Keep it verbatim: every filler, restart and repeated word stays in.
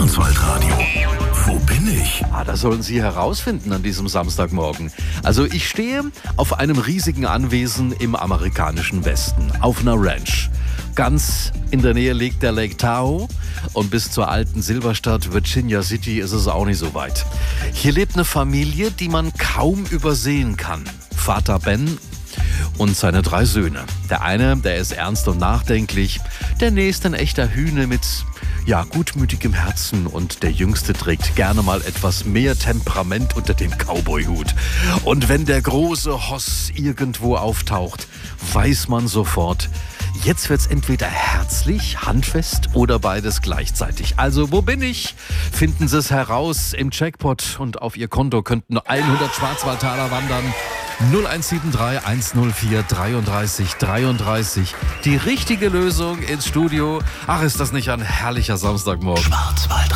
Schwarzwaldradio. Wo bin ich? Ah, das sollen Sie herausfinden an diesem Samstagmorgen. Also ich stehe auf einem riesigen Anwesen im amerikanischen Westen, auf einer Ranch. Ganz in der Nähe liegt der Lake Tahoe und bis zur alten Silberstadt Virginia City ist es auch nicht so weit. Hier lebt eine Familie, die man kaum übersehen kann. Vater Ben und seine drei Söhne. Der eine, der ist ernst und nachdenklich, der nächste ein echter Hühne mit, ja, gutmütigem Herzen und der Jüngste trägt gerne mal etwas mehr Temperament unter dem Cowboyhut. Und wenn der große Hoss irgendwo auftaucht, weiß man sofort, jetzt wird's entweder herzlich, handfest oder beides gleichzeitig. Also, wo bin ich? Finden Sie es heraus im Jackpot und auf Ihr Konto könnten hundert Schwarzwaldtaler wandern. null eins sieben drei eins null vier dreiunddreißig dreiunddreißig. Die richtige Lösung ins Studio. Ach, ist das nicht ein herrlicher Samstagmorgen? Schwarzwald.